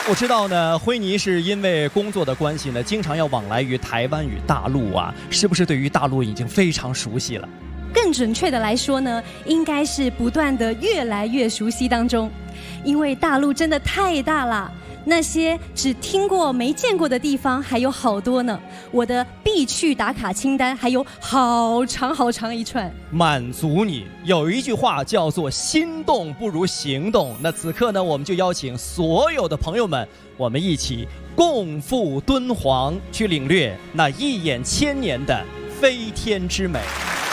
我知道呢，辉尼是因为工作的关系呢，经常要往来于台湾与大陆啊，是不是对于大陆已经非常熟悉了？ 更准确的来说呢，应该是不断的越来越熟悉当中，因为大陆真的太大了。那些只听过没见过的地方还有好多呢，我的必去打卡清单还有好长好长一串。 满足你。有一句话叫做心动不如行动。那此刻呢，我们就邀请所有的朋友们，我们一起共赴敦煌，去领略那一眼千年的飞天之美。